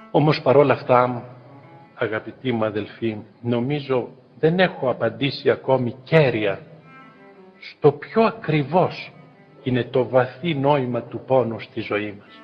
Όμως παρόλα αυτά, αγαπητοί μου αδελφοί, νομίζω δεν έχω απαντήσει ακόμη κέρια στο ποιο ακριβώς είναι το βαθύ νόημα του πόνου στη ζωή μας.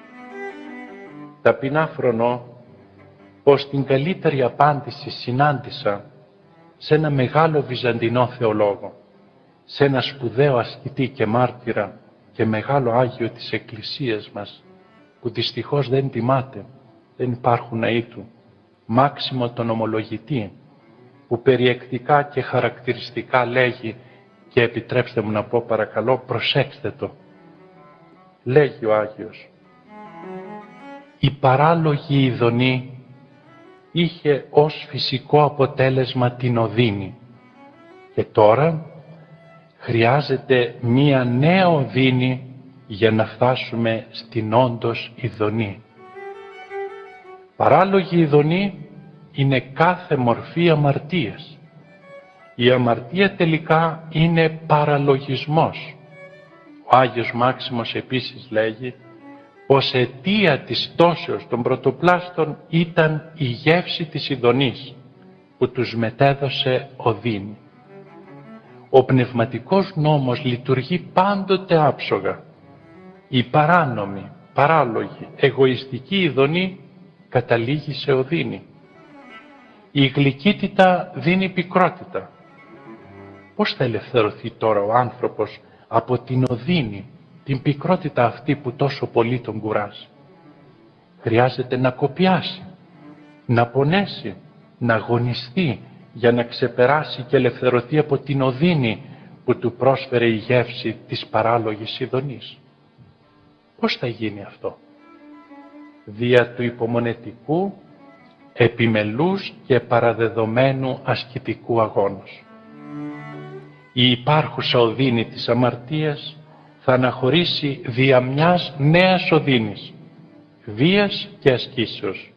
Ταπεινά φρονώ πως την καλύτερη απάντηση συνάντησα σε ένα μεγάλο βυζαντινό θεολόγο, σε ένα σπουδαίο ασκητή και μάρτυρα και μεγάλο Άγιο της Εκκλησίας μας, που δυστυχώς δεν τιμάται, δεν υπάρχουν ναοί του, Μάξιμο τον Ομολογητή, που περιεκτικά και χαρακτηριστικά λέγει, και επιτρέψτε μου να πω παρακαλώ, προσέξτε το. Λέγει ο Άγιος: η παράλογη ειδονή είχε ως φυσικό αποτέλεσμα την οδύνη και τώρα χρειάζεται μία νέα οδύνη για να φτάσουμε στην όντως ειδονή. Παράλογη ειδονή είναι κάθε μορφή αμαρτίας. Η αμαρτία τελικά είναι παραλογισμός. Ο Άγιος Μάξιμος επίσης λέγει πως αιτία της πτώσεως των πρωτοπλάστων ήταν η γεύση της ειδονής που τους μετέδωσε οδύνη. Ο πνευματικός νόμος λειτουργεί πάντοτε άψογα. Η παράνομη, παράλογη, εγωιστική ειδονή καταλήγει σε οδύνη. Η γλυκύτητα δίνει πικρότητα. Πώς θα ελευθερωθεί τώρα ο άνθρωπος από την οδύνη, την πικρότητα αυτή που τόσο πολύ τον κουράζει? Χρειάζεται να κοπιάσει, να πονέσει, να αγωνιστεί για να ξεπεράσει και ελευθερωθεί από την οδύνη που του πρόσφερε η γεύση της παράλογης ειδονής. Πώς θα γίνει αυτό? Δια του υπομονετικού, επιμελούς και παραδεδομένου ασκητικού αγώνος. Η υπάρχουσα οδύνη της αμαρτίας θα αναχωρήσει δια μιας νέας οδύνης, βίας και ασκήσεως.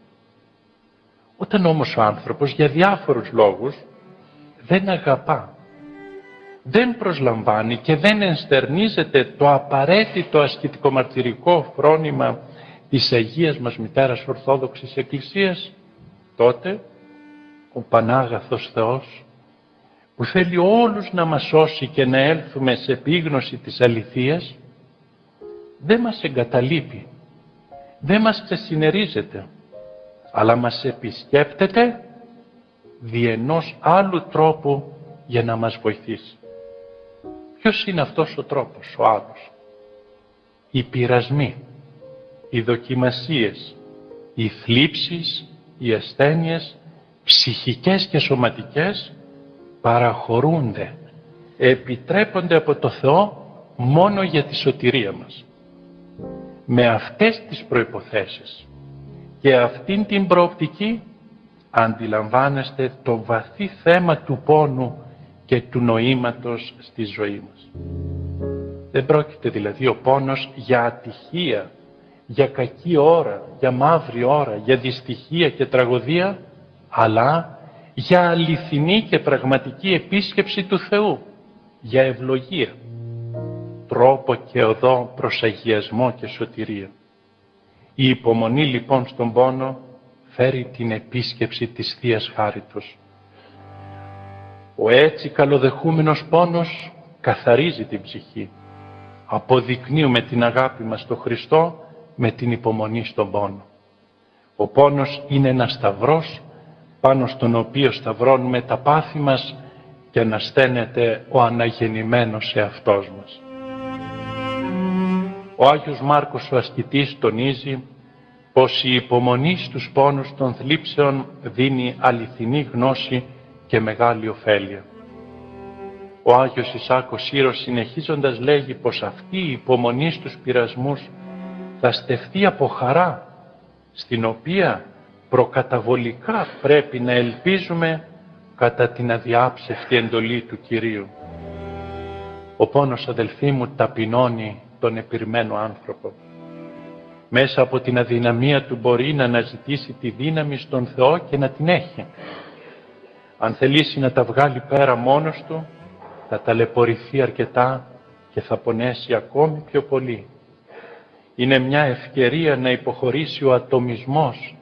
Όταν όμως ο άνθρωπος για διάφορους λόγους δεν αγαπά, δεν προσλαμβάνει και δεν ενστερνίζεται το απαραίτητο ασκητικομαρτυρικό φρόνημα της Αγίας μας Μητέρας Ορθόδοξης Εκκλησίας, τότε ο Πανάγαθος Θεός, που θέλει όλους να μας σώσει και να έλθουμε σε επίγνωση της αληθείας, δεν μας εγκαταλείπει, δεν μας ξεσυνερίζεται, αλλά μας επισκέπτεται δι' ενός άλλου τρόπου για να μας βοηθήσει. Ποιος είναι αυτός ο τρόπος, ο άλλος? Οι πειρασμοί, οι δοκιμασίες, οι θλίψεις, οι ασθένειες, ψυχικές και σωματικές, παραχωρούνται, επιτρέπονται από το Θεό μόνο για τη σωτηρία μας. Με αυτές τις προϋποθέσεις και αυτήν την προοπτική αντιλαμβάνεστε το βαθύ θέμα του πόνου και του νοήματος στη ζωή μας. Δεν πρόκειται δηλαδή ο πόνος για ατυχία, για κακή ώρα, για μαύρη ώρα, για δυστυχία και τραγωδία, αλλά για αληθινή και πραγματική επίσκεψη του Θεού, για ευλογία, τρόπο και οδό προς αγιασμό και σωτηρία. Η υπομονή λοιπόν στον πόνο φέρει την επίσκεψη της Θείας Χάριτος. Ο έτσι καλοδεχούμενος πόνος καθαρίζει την ψυχή. Αποδεικνύουμε την αγάπη μας στον Χριστό με την υπομονή στον πόνο. Ο πόνος είναι ένας σταυρός πάνω στον οποίο σταυρώνουμε τα πάθη μας και ανασταίνεται ο αναγεννημένος εαυτός μας. Ο Άγιος Μάρκος ο ασκητής τονίζει πως η υπομονή στους πόνους των θλίψεων δίνει αληθινή γνώση και μεγάλη ωφέλεια. Ο Άγιος Ισάκος Σύρος συνεχίζοντας λέγει πως αυτή η υπομονή στους πειρασμούς θα στεφθεί από χαρά, στην οποία προκαταβολικά πρέπει να ελπίζουμε κατά την αδιάψευτη εντολή του Κυρίου. Ο πόνος, αδελφοί μου, ταπεινώνει τον επιρμένο άνθρωπο. Μέσα από την αδυναμία του μπορεί να αναζητήσει τη δύναμη στον Θεό και να την έχει. Αν θελήσει να τα βγάλει πέρα μόνος του, θα ταλαιπωρηθεί αρκετά και θα πονέσει ακόμη πιο πολύ. Είναι μια ευκαιρία να υποχωρήσει ο ατομισμός,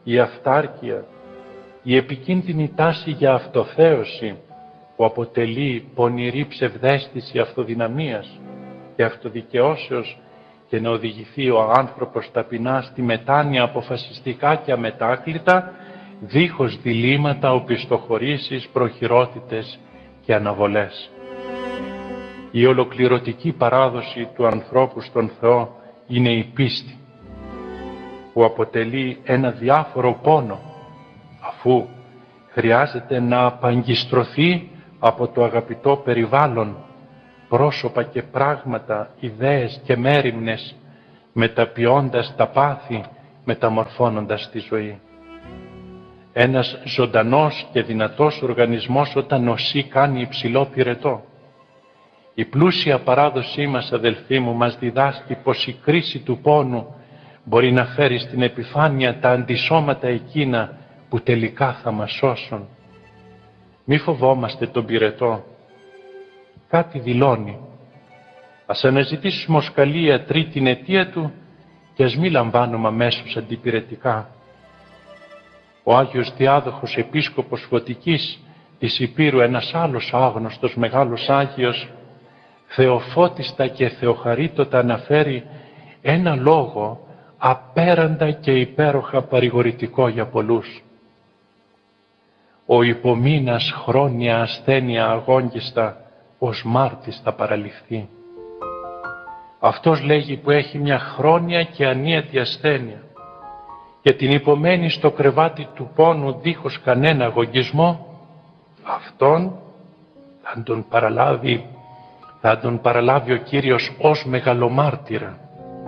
η αυτάρκεια, η επικίνδυνη τάση για αυτοθέωση που αποτελεί πονηρή ψευδαίσθηση αυτοδυναμίας και αυτοδικαιώσεως και να οδηγηθεί ο άνθρωπος ταπεινά στη μετάνοια αποφασιστικά και αμετάκλητα, δίχως διλήμματα, οπισθοχωρήσεις, προχειρότητες και αναβολές. Η ολοκληρωτική παράδοση του ανθρώπου στον Θεό είναι η πίστη, που αποτελεί ένα διάφορο πόνο, αφού χρειάζεται να απαγκιστρωθεί από το αγαπητό περιβάλλον, πρόσωπα και πράγματα, ιδέες και μέριμνες, μεταποιώντας τα πάθη, μεταμορφώνοντας τη ζωή. Ένας ζωντανός και δυνατός οργανισμός όταν νοσεί κάνει υψηλό πυρετό. Η πλούσια παράδοσή μας, αδελφοί μου, μας διδάσκει πως η κρίση του πόνου μπορεί να φέρει στην επιφάνεια τα αντισώματα εκείνα που τελικά θα μας σώσουν. Μη φοβόμαστε τον πυρετό. Κάτι δηλώνει. Ας αναζητήσουμε ως καλοί ιατροί την αιτία του και ας μη λαμβάνουμε αμέσως αντιπυρετικά. Ο Άγιος Διάδοχος Επίσκοπος Φωτικής της Υπήρου, ένας άλλος άγνωστος μεγάλος Άγιος, θεοφώτιστα και θεοχαρίτωτα αναφέρει ένα λόγο απέραντα και υπέροχα παρηγορητικό για πολλούς. Ο υπομείνας χρόνια ασθένεια αγόγγιστα ως μάρτης θα παραλυφθεί. Αυτός, λέγει, που έχει μια χρόνια και ανίατη ασθένεια και την υπομένει στο κρεβάτι του πόνου δίχως κανένα αγωγισμό, αυτόν θα τον παραλάβει ο Κύριος ως μεγαλομάρτυρα.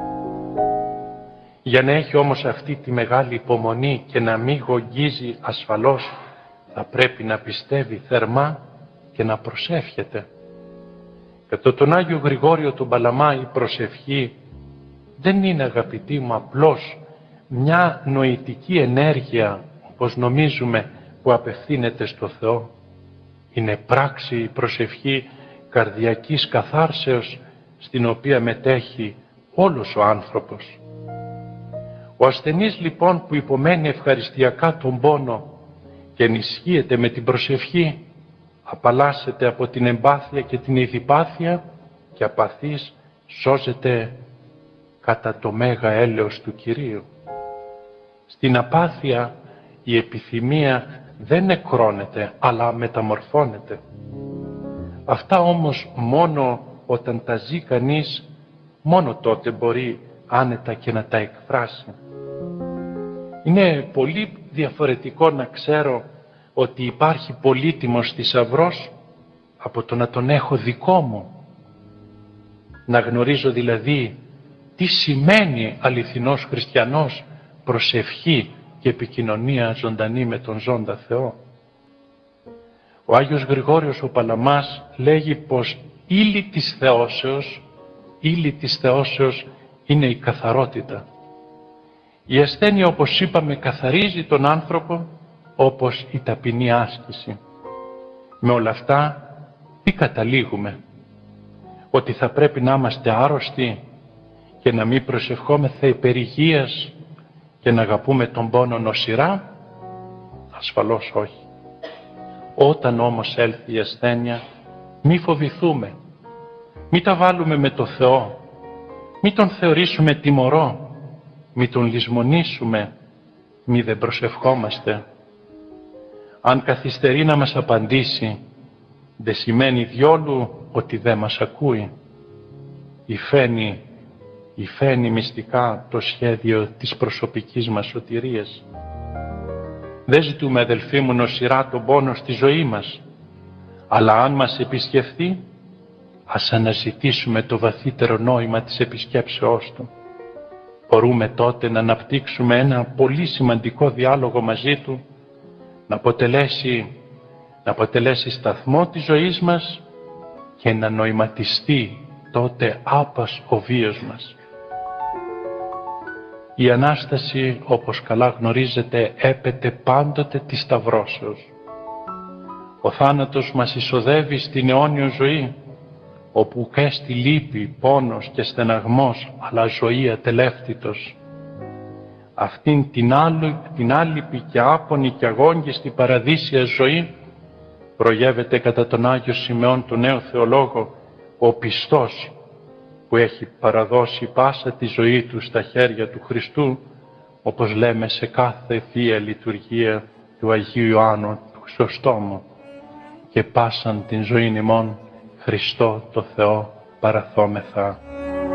Για να έχει όμως αυτή τη μεγάλη υπομονή και να μην γογγίζει ασφαλώς, θα πρέπει να πιστεύει θερμά και να προσεύχεται. Κατά τον Άγιο Γρηγόριο τον Παλαμά η προσευχή δεν είναι, αγαπητοί μου, απλώς μια νοητική ενέργεια, όπως νομίζουμε, που απευθύνεται στο Θεό. Είναι πράξη η προσευχή καρδιακής καθάρσεως, στην οποία μετέχει όλος ο άνθρωπος. Ο ασθενής λοιπόν που υπομένει ευχαριστιακά τον πόνο και ενισχύεται με την προσευχή, απαλλάσσεται από την εμπάθεια και την ειδιπάθεια και απαθής σώζεται κατά το μέγα έλεος του Κυρίου. Στην απάθεια η επιθυμία δεν νεκρώνεται, αλλά μεταμορφώνεται. Αυτά όμως μόνο όταν τα ζει κανείς, μόνο τότε μπορεί άνετα και να τα εκφράσει. Είναι πολύ διαφορετικό να ξέρω ότι υπάρχει πολύτιμος θησαυρός από το να τον έχω δικό μου. Να γνωρίζω δηλαδή τι σημαίνει αληθινός χριστιανός, προσευχή και επικοινωνία ζωντανή με τον ζώντα Θεό. Ο Άγιος Γρηγόριος ο Παλαμάς λέγει πως ύλη της θεώσεως είναι η καθαρότητα. Η ασθένεια, όπως είπαμε, καθαρίζει τον άνθρωπο όπως η ταπεινή άσκηση. Με όλα αυτά τι καταλήγουμε? Ότι θα πρέπει να είμαστε άρρωστοι και να μην προσευχόμεθα υπερηγείας και να αγαπούμε τον πόνο νοσηρά? Ασφαλώς όχι. Όταν όμως έλθει η ασθένεια, μη φοβηθούμε, μη τα βάλουμε με το Θεό, μη τον θεωρήσουμε τιμωρό, μη τον λησμονήσουμε, μη δεν προσευχόμαστε. Αν καθυστερεί να μας απαντήσει, δεν σημαίνει διόλου ότι δεν μας ακούει. Υφαίνει μυστικά το σχέδιο της προσωπικής μας σωτηρίας. Δεν ζητούμε, αδελφοί μου, νοσηρά τον πόνο στη ζωή μας, αλλά αν μας επισκεφθεί, ας αναζητήσουμε το βαθύτερο νόημα της επισκέψεώς του. Μπορούμε τότε να αναπτύξουμε ένα πολύ σημαντικό διάλογο μαζί του, να αποτελέσει σταθμό της ζωής μας και να νοηματιστεί τότε άπας ο βίος μας. Η Ανάσταση, όπως καλά γνωρίζετε, έπεται πάντοτε της σταυρώσεως. Ο θάνατος μας εισοδεύει στην αιώνιο ζωή, όπου και στη λύπη, πόνος και στεναγμός, αλλά ζωή ατελεύτητος. αυτήν την άλυπη και άπονη και αγόγγιστη παραδείσια ζωή, προγεύεται κατά τον Άγιο Σιμεών τον νέο θεολόγο, ο πιστός που έχει παραδώσει πάσα τη ζωή του στα χέρια του Χριστού, όπως λέμε σε κάθε Θεία Λειτουργία του Αγίου Ιωάννου του Χρυσοστόμου, και πάσαν την ζωή ημών Χριστό το Θεό παραθόμεθα.